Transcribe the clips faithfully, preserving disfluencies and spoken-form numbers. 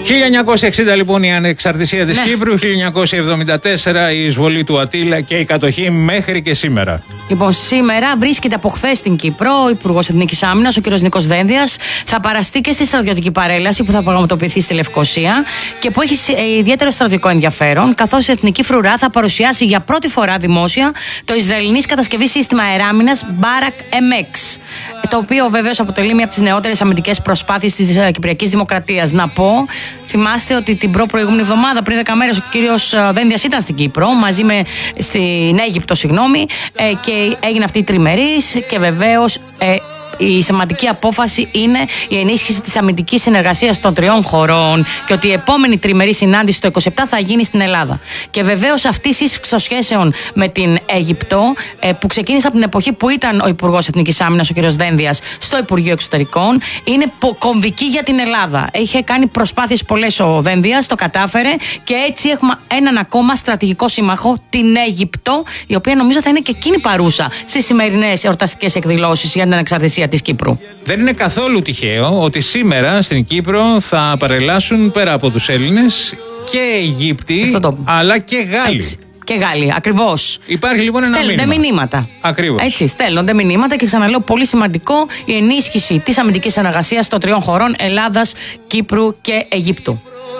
χίλια εννιακόσια εξήντα λοιπόν η ανεξαρτησία της ναι. Κύπρου, χίλια εννιακόσια εβδομήντα τέσσερα η εισβολή του Ατήλα και η κατοχή μέχρι και σήμερα. Λοιπόν, σήμερα βρίσκεται από χθες στην Κύπρο ο Υπουργός Εθνικής Άμυνας, ο κ. Νίκος Δένδιας. Θα παραστεί και στη στρατιωτική παρέλαση που θα πραγματοποιηθεί στη Λευκοσία και που έχει ιδιαίτερο στρατιωτικό ενδιαφέρον, καθώς η Εθνική Φρουρά θα παρουσιάσει για πρώτη φορά δημόσια το Ισραηλινής κατασκευή σύστημα αεράμυνας Barak εμ εξ, το οποίο βεβαίως αποτελεί μια από τις νεότερες αμυντικές προσπάθειες της Κυπριακής Δημοκρατίας. Να πω, θυμάστε ότι την προ-προηγούμενη εβδομάδα, πριν δέκα μέρες, ο κύριος Δένδιας ήταν στην Κύπρο, μαζί με στην Αίγυπτο, συγγνώμη, ε, και έγινε αυτή η τριμερής και βεβαίως ε, η σημαντική απόφαση είναι η ενίσχυση της αμυντικής συνεργασίας των τριών χωρών και ότι η επόμενη τριμερή συνάντηση το είκοσι επτά θα γίνει στην Ελλάδα. Και βεβαίως αυτή η σύσφυξη των σχέσεων με την Αίγυπτο, που ξεκίνησε από την εποχή που ήταν ο Υπουργός Εθνικής Άμυνας, ο κ. Δένδιας, στο Υπουργείο Εξωτερικών, είναι κομβική για την Ελλάδα. Είχε κάνει προσπάθειες πολλές ο Δένδιας, το κατάφερε και έτσι έχουμε έναν ακόμα στρατηγικό σύμμαχο, την Αίγυπτο, η οποία νομίζω θα είναι και εκείνη παρούσα στις σημερινές εορταστικές εκδηλώσεις για την ανεξαρτησία της Κύπρου. Δεν είναι καθόλου τυχαίο ότι σήμερα στην Κύπρο θα παρελάσουν πέρα από τους Έλληνες και Αιγύπτιοι αλλά και Γάλλοι. Έτσι. Και Γάλλοι, ακριβώς. Υπάρχει λοιπόν ένα στέλνονται μήνυμα. μηνύματα. Ακριβώς. Έτσι, στέλνονται μηνύματα και ξαναλέω πολύ σημαντικό η ενίσχυση της αμυντικής συνεργασίας των τριών χωρών Ελλάδας, Κύπρου και Αιγύπτου.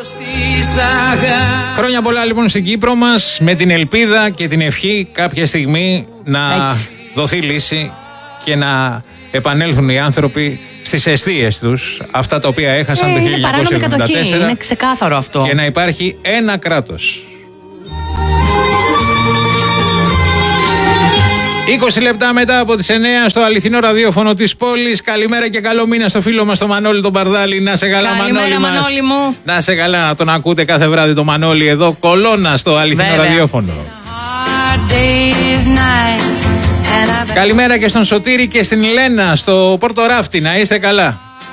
Χρόνια πολλά λοιπόν στην Κύπρο μας, με την ελπίδα και την ευχή κάποια στιγμή να Έτσι. δοθεί λύση και να επανέλθουν οι άνθρωποι στις αιστείες τους, αυτά τα οποία έχασαν ε, το χίλια εννιακόσια εβδομήντα τέσσερα. Είναι ξεκάθαρο αυτό. Και να υπάρχει ένα κράτος. είκοσι λεπτά μετά από τις εννιά στο αληθινό ραδιόφωνο της πόλης. Καλημέρα και καλό μήνα στο φίλο μας τον Μανώλη τον Παρδάλη. Να σε καλά, Καλημέρα, Μανώλη μας. Μανώλη μου. Να σε καλά, να τον ακούτε κάθε βράδυ το Μανώλη εδώ, κολόνα στο αληθινό Βέβαια. ραδιόφωνο. Καλημέρα και στον Σωτήρη και στην Λένα στο Πορτοράφτη. Να είστε καλά.